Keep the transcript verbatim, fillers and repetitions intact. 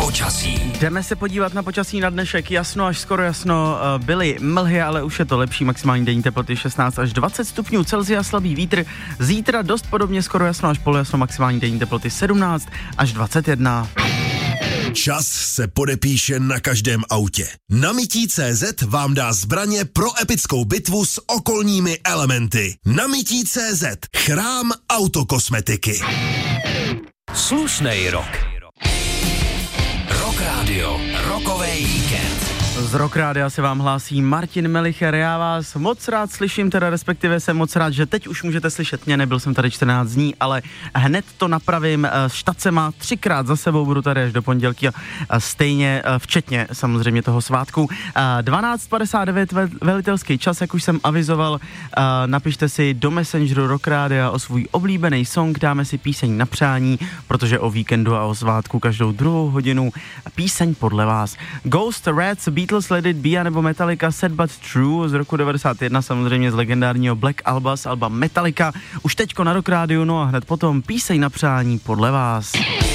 Počasí. Jdeme se podívat na počasí na dnešek. Jasno až skoro jasno, byly mlhy, ale už je to lepší. Maximální denní teploty šestnáct až dvacet stupňů Celsia, slabý vítr. Zítra dost podobně skoro jasno až polojasno, maximální denní teploty sedmnáct až dvacet jedna. Čas se podepíše na každém autě. Namití tečka cé zet vám dá zbraně pro epickou bitvu s okolními elementy. Namití tečka cé zet. Chrám autokosmetiky. Slušnej rok. Rock Radio. Rokovej víkend. Z Rock Rádia se vám hlásí Martin Melicher. Já vás moc rád slyším, teda respektive jsem moc rád, že teď už můžete slyšet mě, nebyl jsem tady čtrnáct dní, ale hned to napravím. Štace má třikrát za sebou, budu tady až do pondělky a stejně, včetně samozřejmě toho svátku. dvanáct padesát devět velitelský čas, jak už jsem avizoval, napište si do Messengeru Rock Rádia o svůj oblíbený song, dáme si píseň na přání, protože o víkendu a o svátku každou druhou hodinu píseň podle vás. Ghost, Rats, Beatles, Let It Be, nebo Metallica, Sad But True z roku devadesát jedna, samozřejmě z legendárního Black Alba, z alba Metallica, už teďko na Rock Rádiu, no a hned potom píseň na přání podle vás.